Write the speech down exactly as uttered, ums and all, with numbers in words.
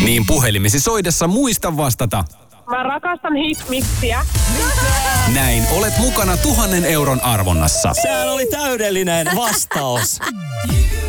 Niin puhelimesi soidessa muista vastata. Mä rakastan hitmiksiä. Näin olet mukana tuhannen euron arvonnassa. Sehän oli täydellinen vastaus.